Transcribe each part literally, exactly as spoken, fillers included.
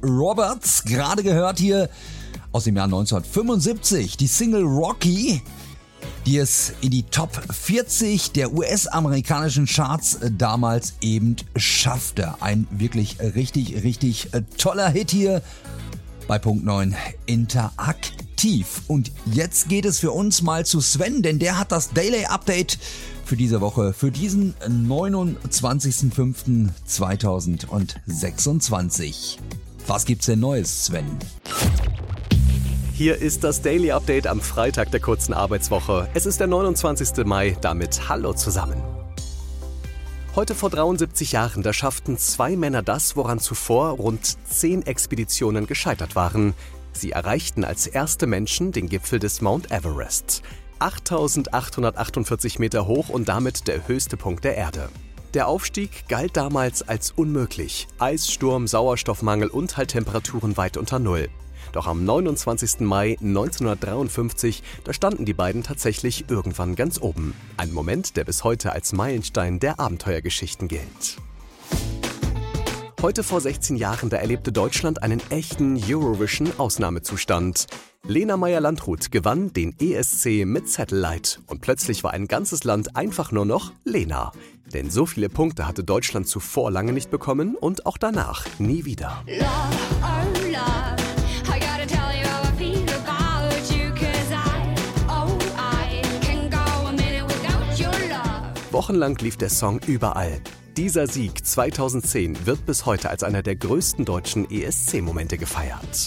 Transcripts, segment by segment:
Roberts. Gerade gehört hier aus dem Jahr neunzehnhundertfünfundsiebzig die Single Rocky, die es in die Top vierzig der U S-amerikanischen Charts damals eben schaffte. Ein wirklich richtig, richtig toller Hit hier bei Punkt neun Interaktiv. Und jetzt geht es für uns mal zu Sven, denn der hat das Daily Update für diese Woche, für diesen neunundzwanzigsten fünften zweitausendsechsundzwanzig. Was gibt's denn Neues, Sven? Hier ist das Daily Update am Freitag der kurzen Arbeitswoche. Es ist der neunundzwanzigste Mai, damit hallo zusammen. Heute vor dreiundsiebzig Jahren, da schafften zwei Männer das, woran zuvor rund zehn Expeditionen gescheitert waren. Sie erreichten als erste Menschen den Gipfel des Mount Everest. achttausendachthundertachtundvierzig Meter hoch und damit der höchste Punkt der Erde. Der Aufstieg galt damals als unmöglich. Eissturm, Sauerstoffmangel und halt Temperaturen weit unter Null. Doch am neunundzwanzigsten Mai neunzehnhundertdreiundfünfzig, da standen die beiden tatsächlich irgendwann ganz oben. Ein Moment, der bis heute als Meilenstein der Abenteuergeschichten gilt. Heute vor sechzehn Jahren, da erlebte Deutschland einen echten Eurovision-Ausnahmezustand. Lena Meyer-Landrut gewann den E S C mit Satellite und plötzlich war ein ganzes Land einfach nur noch Lena. Denn so viele Punkte hatte Deutschland zuvor lange nicht bekommen und auch danach nie wieder. Love, oh love. Wochenlang lief der Song überall. Dieser Sieg zweitausendzehn wird bis heute als einer der größten deutschen E S C-Momente gefeiert.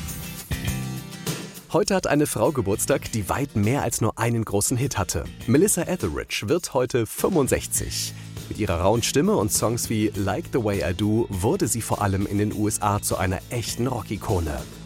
Heute hat eine Frau Geburtstag, die weit mehr als nur einen großen Hit hatte. Melissa Etheridge wird heute fünfundsechzig. Mit ihrer rauen Stimme und Songs wie Like the Way I Do wurde sie vor allem in den U S A zu einer echten Rock-Ikone.